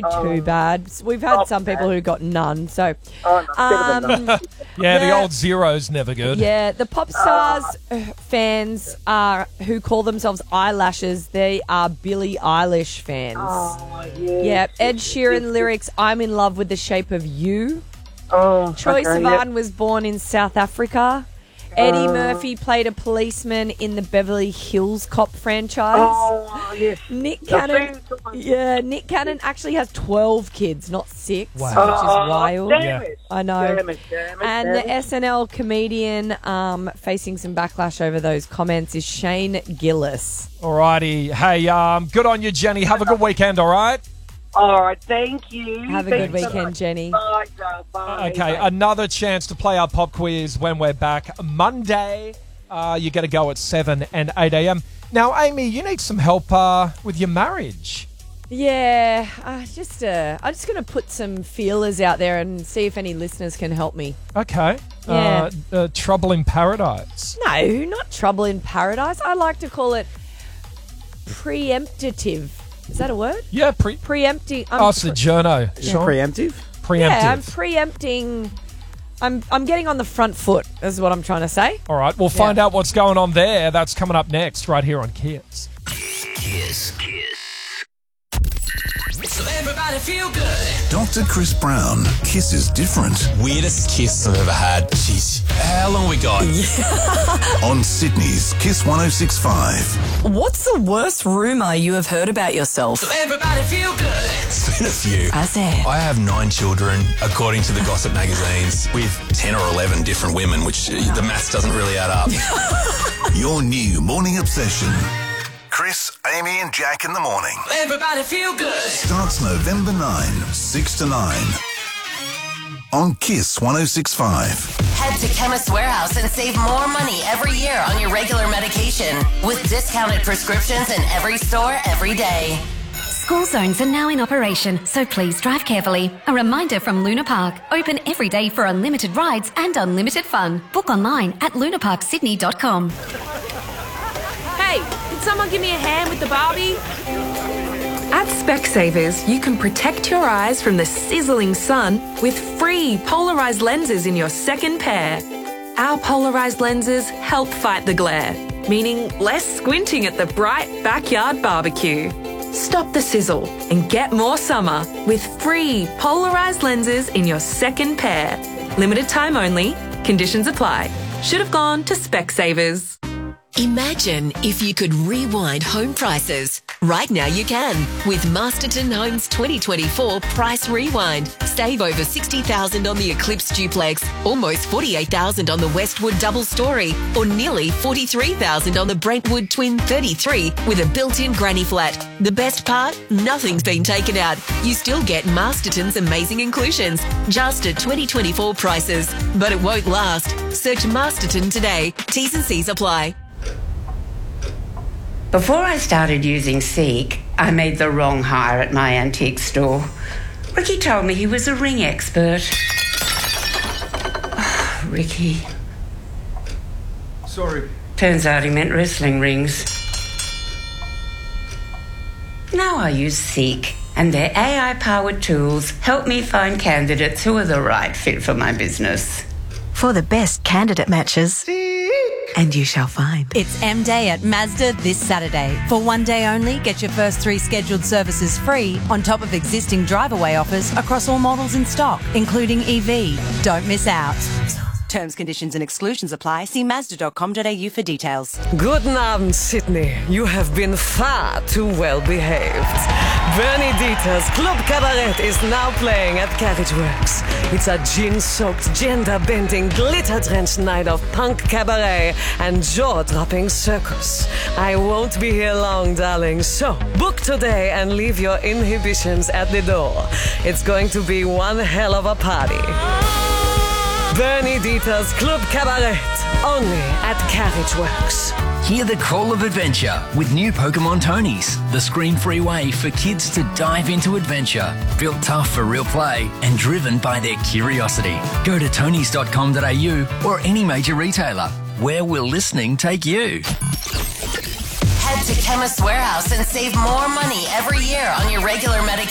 too bad. We've had some people who got none. So, better than none. Yeah, the old zero's never good. Yeah, the pop stars fans who call themselves eyelashes, they are Billie Eilish fans. Oh, yeah. Yeah, Ed Sheeran lyrics, I'm in love with the shape of you. Oh, Troye okay, Sivan was born in South Africa. Eddie Murphy played a policeman in the Beverly Hills Cop franchise. Oh, yes. Nick Cannon actually has 12 kids, not 6, Wow. which is wild. Damn it. I know. Damn it. And the SNL comedian facing some backlash over those comments is Shane Gillis. Alrighty. Hey, good on you, Jenny. Have a good weekend, all right? All right, thank you. Have a good weekend, Jenny. Bye, girl. Bye. Okay, another chance to play our pop quiz when we're back Monday. You get to go at 7 and 8 a.m. Now, Amy, you need some help with your marriage. Yeah, I'm just going to put some feelers out there and see if any listeners can help me. Okay. Yeah. Trouble in paradise. No, not trouble in paradise. I like to call it preemptive. Is that a word? Yeah, Preempting. it's the journo. Sean? Preemptive? Preemptive. Yeah, I'm preempting. I'm getting on the front foot, is what I'm trying to say. All right, we'll find out what's going on there. That's coming up next, right here on Kiss. Kiss. So everybody feel good. Dr. Chris Brown. Kiss is different. Weirdest kiss I've ever had. Jeez. How long we got? On Sydney's Kiss 106.5. What's the worst rumour you have heard about yourself? So everybody feel good. It's been a few. Has there? I have 9 children, according to the gossip magazines, with 10 or 11 different women, which the maths doesn't really add up. Your new morning obsession. Chris, Amy and Jack in the morning. Everybody feel good. Starts November 9, 6 to 9. On Kiss 106.5. Head to Chemist Warehouse and save more money every year on your regular medication with discounted prescriptions in every store every day. School zones are now in operation, so please drive carefully. A reminder from Luna Park. Open every day for unlimited rides and unlimited fun. Book online at lunaparksydney.com. Hey, can someone give me a hand with the Barbie? At Specsavers, you can protect your eyes from the sizzling sun with free polarized lenses in your second pair. Our polarized lenses help fight the glare, meaning less squinting at the bright backyard barbecue. Stop the sizzle and get more summer with free polarized lenses in your second pair. Limited time only. Conditions apply. Should have gone to Specsavers. Imagine if you could rewind home prices. Right now you can with Masterton Homes 2024 Price Rewind. Save over $60,000 on the Eclipse Duplex, almost $48,000 on the Westwood Double Story, or nearly $43,000 on the Brentwood Twin 33 with a built-in granny flat. The best part? Nothing's been taken out. You still get Masterton's amazing inclusions, just at 2024 prices. But it won't last. Search Masterton today. T's and C's apply. Before I started using Seek, I made the wrong hire at my antique store. Ricky told me he was a ring expert. Oh, Ricky. Sorry. Turns out he meant wrestling rings. Now I use Seek, and their AI-powered tools help me find candidates who are the right fit for my business. For the best candidate matches. And you shall find. It's M-Day at Mazda this Saturday. For one day only, get your first 3 scheduled services free on top of existing drive-away offers across all models in stock, including EV. Don't miss out. Terms, conditions and exclusions apply. See Mazda.com.au for details. Guten Abend, Sydney. You have been far too well behaved. Bernie Dieter's Club Cabaret is now playing at Carriage Works. It's a gin-soaked, gender-bending, glitter-drenched night of punk cabaret and jaw-dropping circus. I won't be here long, darling, so book today and leave your inhibitions at the door. It's going to be one hell of a party. Bernie Dieter's Club Cabaret, only at Carriage Works. Hear the call of adventure with new Pokemon Tonys, the screen-free way for kids to dive into adventure. Built tough for real play and driven by their curiosity. Go to tonys.com.au or any major retailer. Where will listening take you? Head to Chemist Warehouse and save more money every year on your regular medication.